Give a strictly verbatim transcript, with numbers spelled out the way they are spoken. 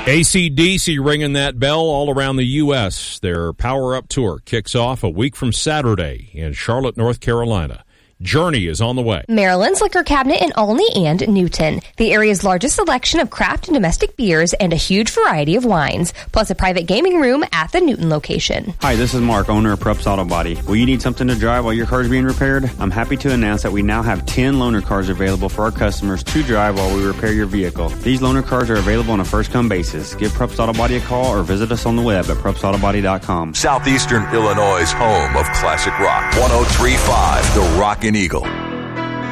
A C D C ringing that bell all around the U S Their Power Up Tour kicks off a week from Saturday in Charlotte, North Carolina. Journey is on the way. Maryland's Liquor Cabinet in Olney and Newton. The area's largest selection of craft and domestic beers and a huge variety of wines, plus a private gaming room at the Newton location. Hi, this is Mark, owner of Prups Auto Body. Will you need something to drive while your car is being repaired? I'm happy to announce that we now have ten loaner cars available for our customers to drive while we repair your vehicle. These loaner cars are available on a first-come basis. Give Prups Auto Body a call or visit us on the web at prups auto body dot com. Southeastern Illinois' home of classic rock. one oh three point five The Rockin' Eagle.